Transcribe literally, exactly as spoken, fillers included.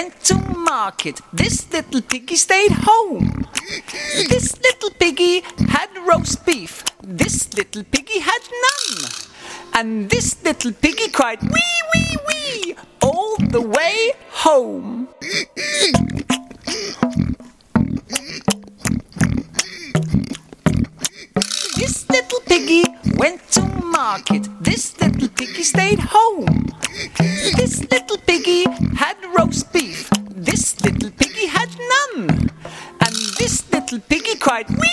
went to market. This little piggy stayed home. This little piggy had roast beef. This little piggy had none. And this little piggy cried wee, wee, wee all the way home. This little piggy went to market. This little piggy stayed home. This little piggy had roast beef. This little piggy had none. And this little piggy cried wee,